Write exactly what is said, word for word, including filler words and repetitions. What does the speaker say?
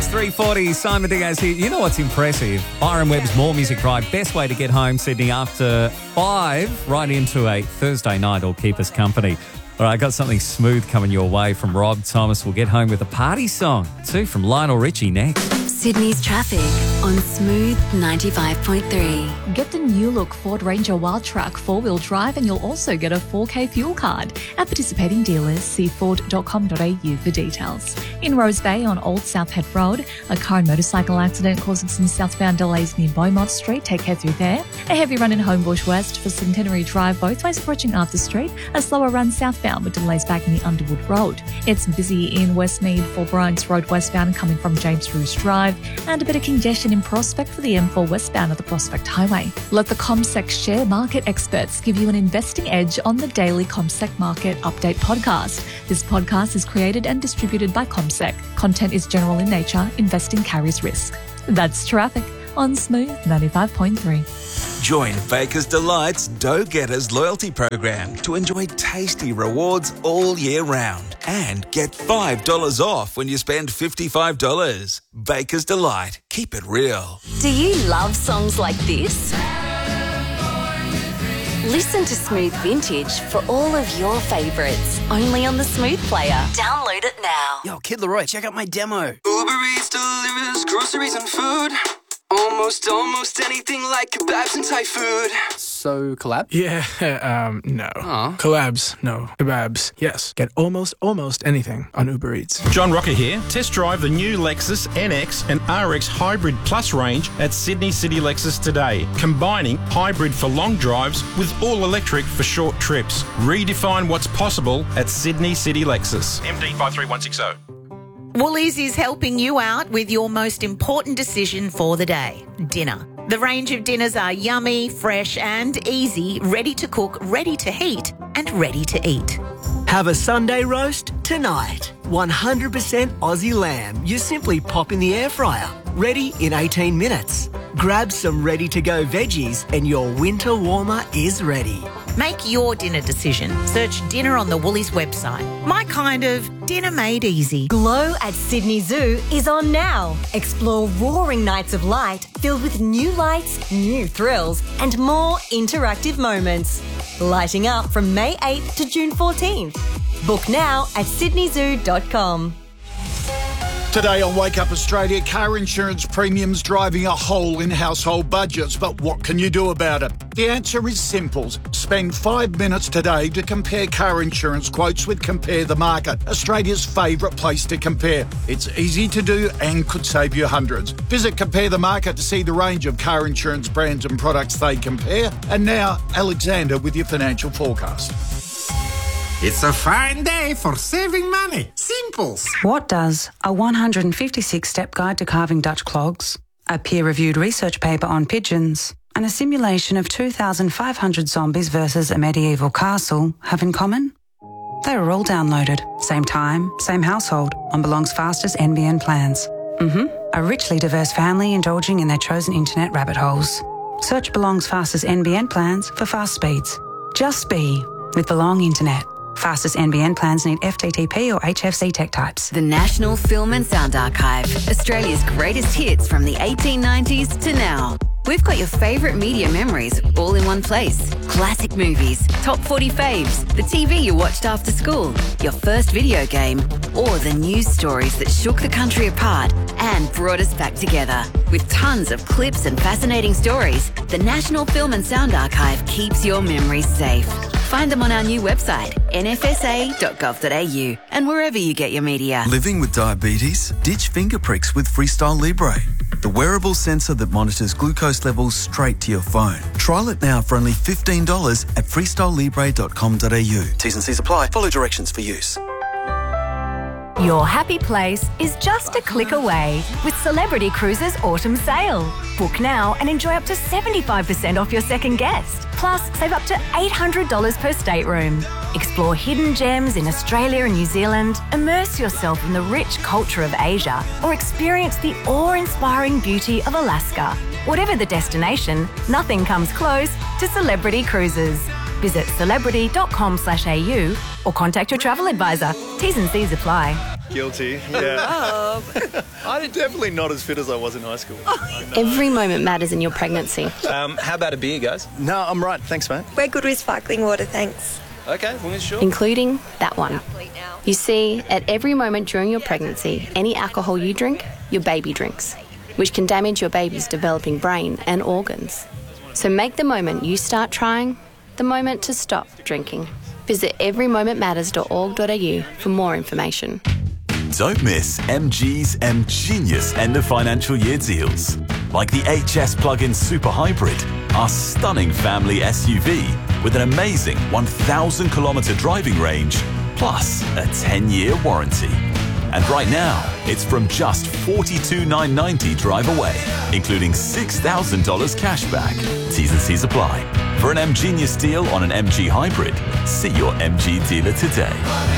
It's three forty, Simon Diaz here. You know what's impressive? Byron Webb's More Music Drive, best way to get home, Sydney, after five, right into a Thursday night will keep us company. All right, I got something smooth coming your way from Rob Thomas. We'll get home with a party song, too, from Lionel Richie next. Sydney's traffic on Smooth ninety-five point three. Get the new look Ford Ranger Wildtrak four-wheel drive and you'll also get a four K fuel card. At participating dealers, see ford dot com dot a u for details. In Rose Bay on Old South Head Road, a car and motorcycle accident causing some southbound delays near Beaumont Street. Take care through there. A heavy run in Homebush West for Centenary Drive, both ways approaching Arthur Street. A slower run southbound with delays back near Underwood Road. It's busy in Westmead for Bryants Road westbound coming from James Roos Drive, and a bit of congestion in Prospect for the M four westbound of the Prospect Highway. Let the CommSec share market experts give you an investing edge on the daily CommSec Market Update podcast. This podcast is created and distributed by CommSec. Content is general in nature. Investing carries risk. That's traffic on Smooth ninety-five point three. Join Baker's Delight's Dough Getters loyalty program to enjoy tasty rewards all year round and get five dollars off when you spend fifty-five dollars. Baker's Delight. Keep it real. Do you love songs like this? Listen to Smooth Vintage for all of your favourites, only on the Smooth player. Download it now. Yo, Kid Leroy, check out my demo. Uber Eats delivers groceries and food. Almost, almost anything like kebabs and Thai food. So, collab? Yeah, um, no. Aw. Collabs, no. Kebabs, yes. Get almost, almost anything on Uber Eats. John Rocker here. Test drive the new Lexus N X and R X Hybrid Plus range at Sydney City Lexus today, combining hybrid for long drives with all-electric for short trips. Redefine what's possible at Sydney City Lexus. M D five three one six zero. Woolies is helping you out with your most important decision for the day, dinner. The range of dinners are yummy, fresh and easy, ready to cook, ready to heat and ready to eat. Have a Sunday roast tonight. one hundred percent Aussie lamb. You simply pop in the air fryer. Ready in eighteen minutes. Grab some ready-to-go veggies and your winter warmer is ready. Make your dinner decision. Search dinner on the Woolies website. My kind of dinner made easy. Glow at Sydney Zoo is on now. Explore roaring nights of light filled with new lights, new thrills, and more interactive moments. Lighting up from May eighth to June fourteenth. Book now at sydney zoo dot com. Today on Wake Up Australia, car insurance premiums driving a hole in household budgets. But what can you do about it? The answer is simple. Spend five minutes today to compare car insurance quotes with Compare the Market, Australia's favourite place to compare. It's easy to do and could save you hundreds. Visit Compare the Market to see the range of car insurance brands and products they compare. And now, Alexander with your financial forecast. It's a fine day for saving money. Simples. What does a one hundred fifty-six step guide to carving Dutch clogs, a peer-reviewed research paper on pigeons, and a simulation of two thousand five hundred zombies versus a medieval castle have in common? They were all downloaded, same time, same household, on Belong's fastest N B N plans. Mm-hmm. A richly diverse family indulging in their chosen internet rabbit holes. Search Belong's fastest N B N plans for fast speeds. Just be with Belong Internet. Fastest N B N plans need F T T P or H F C tech types. The National Film and Sound Archive, Australia's greatest hits from the eighteen nineties to now. We've got your favourite media memories all in one place. Classic movies, top forty faves, the T V you watched after school, your first video game, or the news stories that shook the country apart and brought us back together. With tons of clips and fascinating stories, the National Film and Sound Archive keeps your memories safe. Find them on our new website, n f s a dot gov dot a u, and wherever you get your media. Living with diabetes? Ditch finger pricks with Freestyle Libre, the wearable sensor that monitors glucose levels straight to your phone. Trial it now for only fifteen dollars at freestyle libre dot com dot a u. T's and C's apply. Follow directions for use. Your happy place is just a click away with Celebrity Cruises Autumn Sale. Book now and enjoy up to seventy-five percent off your second guest. Plus, save up to eight hundred dollars per stateroom. Explore hidden gems in Australia and New Zealand, immerse yourself in the rich culture of Asia, or experience the awe-inspiring beauty of Alaska. Whatever the destination, nothing comes close to Celebrity Cruises. Visit celebrity dot com slash a u or contact your travel advisor. T's and C's apply. Guilty, yeah. I'm definitely not as fit as I was in high school. Every moment matters in your pregnancy. Um, how about a beer, guys? No, I'm right. Thanks, mate. We're good with sparkling water, thanks. Okay, as long as sure. Including that one. You see, at every moment during your pregnancy, any alcohol you drink, your baby drinks, which can damage your baby's developing brain and organs. So make the moment you start trying the moment to stop drinking. Visit every moment matters dot org dot a u for more information. Don't miss M G's M Genius end of financial year deals. Like the H S plug-in Super Hybrid, our stunning family S U V with an amazing one thousand kilometre driving range, plus a ten-year warranty. And right now, it's from just forty-two thousand nine hundred ninety dollars drive away, including six thousand dollars cash back. T's and C's apply. For an M Genius deal on an M G Hybrid, see your M G dealer today.